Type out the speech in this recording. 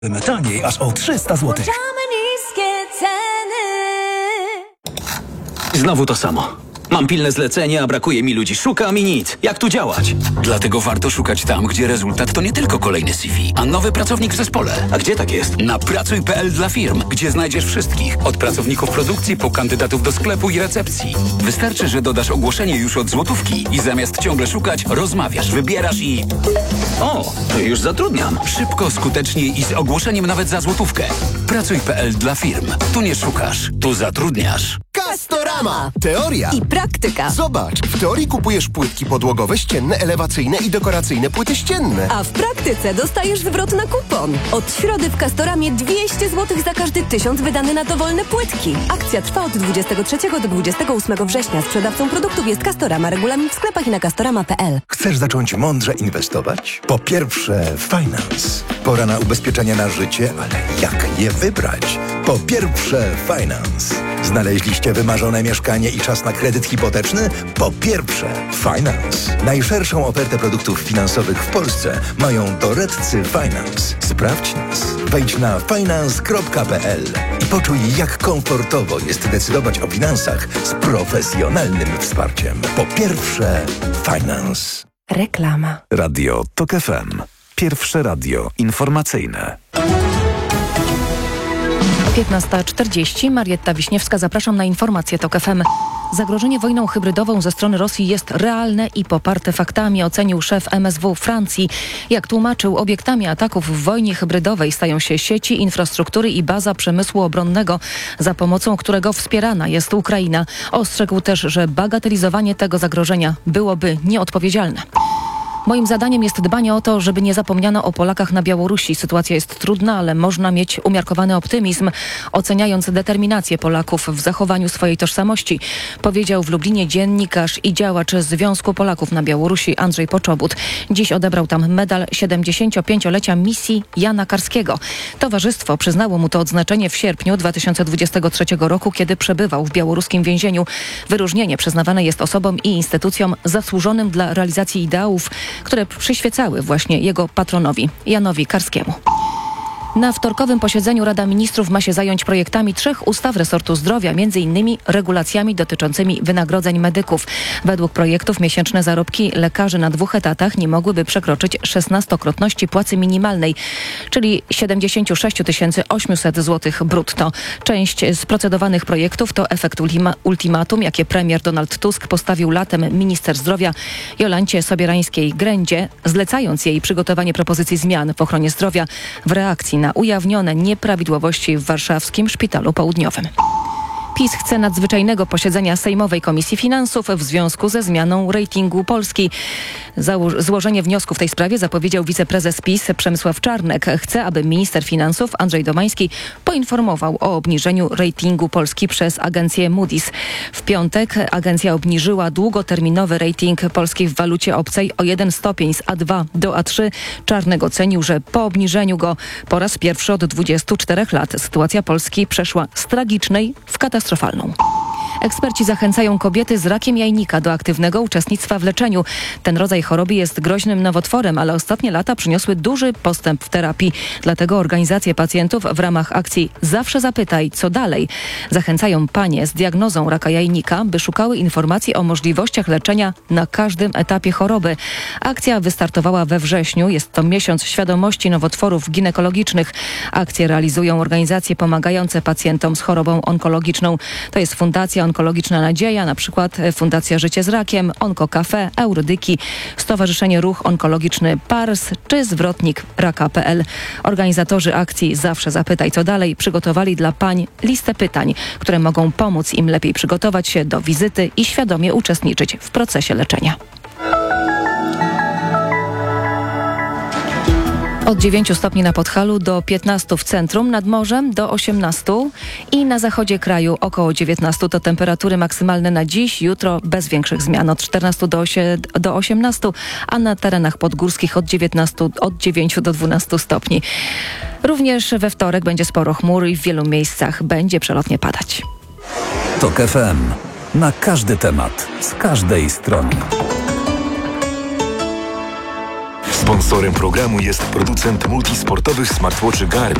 Taniej aż o 300 zł. niskie ceny. Znowu to samo. Mam pilne zlecenie, a brakuje mi ludzi. Szukam i nic. Jak tu działać? Dlatego warto szukać tam, gdzie rezultat to nie tylko kolejny CV, a nowy pracownik w zespole. A gdzie tak jest? Na pracuj.pl dla firm, gdzie znajdziesz wszystkich. Od pracowników produkcji po kandydatów do sklepu i recepcji. Wystarczy, że dodasz ogłoszenie już od złotówki i zamiast ciągle szukać, rozmawiasz, wybierasz i... O, już zatrudniam. Szybko, skutecznie i z ogłoszeniem nawet za złotówkę. Pracuj.pl dla firm. Tu nie szukasz, tu zatrudniasz. Castorama. Teoria I praktyka. Zobacz, w teorii kupujesz płytki podłogowe, ścienne, elewacyjne i dekoracyjne płyty ścienne. A w praktyce dostajesz zwrot na kupon. Od środy w Castoramie 200 zł za każdy 1000 wydany na dowolne płytki. Akcja trwa od 23 do 28 września. Sprzedawcą produktów jest Castorama. Regulamin w sklepach i na castorama.pl. Chcesz zacząć mądrze inwestować? Po pierwsze, finance. Pora na ubezpieczenia na życie, ale jak je wybrać? Po pierwsze, finance. Znaleźliście wymarzone mieszkanie i czas na kredyt hipoteczny? Po pierwsze, finance. Najszerszą ofertę produktów finansowych w Polsce mają doradcy Finance. Sprawdź nas. Wejdź na finance.pl i poczuj, jak komfortowo jest decydować o finansach z profesjonalnym wsparciem. Po pierwsze, finance. Reklama. Radio TOK FM. Pierwsze radio informacyjne. 15:40. Marietta Wiśniewska, zapraszam na informacje TOK FM. Zagrożenie wojną hybrydową ze strony Rosji jest realne i poparte faktami, ocenił szef MSW Francji. Jak tłumaczył, obiektami ataków w wojnie hybrydowej stają się sieci, infrastruktury i baza przemysłu obronnego, za pomocą którego wspierana jest Ukraina. Ostrzegł też, że bagatelizowanie tego zagrożenia byłoby nieodpowiedzialne. Moim zadaniem jest dbanie o to, żeby nie zapomniano o Polakach na Białorusi. Sytuacja jest trudna, ale można mieć umiarkowany optymizm, oceniając determinację Polaków w zachowaniu swojej tożsamości, powiedział w Lublinie dziennikarz i działacz Związku Polaków na Białorusi Andrzej Poczobut. Dziś odebrał tam medal 75-lecia misji Jana Karskiego. Towarzystwo przyznało mu to odznaczenie w sierpniu 2023 roku, kiedy przebywał w białoruskim więzieniu. Wyróżnienie przyznawane jest osobom i instytucjom zasłużonym dla realizacji ideałów, które przyświecały właśnie jego patronowi, Janowi Karskiemu. Na wtorkowym posiedzeniu Rada Ministrów ma się zająć projektami 3 ustaw resortu zdrowia, m.in. regulacjami dotyczącymi wynagrodzeń medyków. Według projektów miesięczne zarobki lekarzy na 2 etatach nie mogłyby przekroczyć 16-krotności płacy minimalnej, czyli 76 800 zł brutto. Część z procedowanych projektów to efekt ultimatum, jakie premier Donald Tusk postawił latem minister zdrowia Jolancie Sobierańskiej-Grędzie, zlecając jej przygotowanie propozycji zmian w ochronie zdrowia w reakcji na ujawnione nieprawidłowości w warszawskim Szpitalu Południowym. PiS chce nadzwyczajnego posiedzenia Sejmowej Komisji Finansów w związku ze zmianą ratingu Polski. Złożenie wniosku w tej sprawie zapowiedział wiceprezes PiS Przemysław Czarnek. Chce, aby minister finansów Andrzej Domański poinformował o obniżeniu ratingu Polski przez agencję Moody's. W piątek agencja obniżyła długoterminowy rating Polski w walucie obcej o 1 stopień z A2 do A3. Czarnek ocenił, że po obniżeniu go po raz pierwszy od 24 lat sytuacja Polski przeszła z tragicznej w katastrofalną. Eksperci zachęcają kobiety z rakiem jajnika do aktywnego uczestnictwa w leczeniu. Ten rodzaj choroby jest groźnym nowotworem, ale ostatnie lata przyniosły duży postęp w terapii. Dlatego organizacje pacjentów w ramach akcji Zawsze Zapytaj, co dalej, zachęcają panie z diagnozą raka jajnika, by szukały informacji o możliwościach leczenia na każdym etapie choroby. Akcja wystartowała we wrześniu. Jest to miesiąc świadomości nowotworów ginekologicznych. Akcję realizują organizacje pomagające pacjentom z chorobą onkologiczną. To jest Fundacja Onkologiczna Nadzieja, na przykład Fundacja Życie z Rakiem, OnkoCafe, Eurodyki, Stowarzyszenie Ruch Onkologiczny PARS czy Zwrotnik Raka.pl. Organizatorzy akcji Zawsze Zapytaj, co dalej przygotowali dla pań listę pytań, które mogą pomóc im lepiej przygotować się do wizyty i świadomie uczestniczyć w procesie leczenia. Od 9 stopni na Podhalu do 15 w centrum, nad morzem do 18 i na zachodzie kraju około 19 to temperatury maksymalne na dziś, jutro bez większych zmian od 14 do 18, a na terenach podgórskich od 9 do 12 stopni. Również we wtorek będzie sporo chmur i w wielu miejscach będzie przelotnie padać. TOK FM. Na każdy temat, z każdej strony. Sponsorem programu jest producent multisportowych smartwatchy Garmin.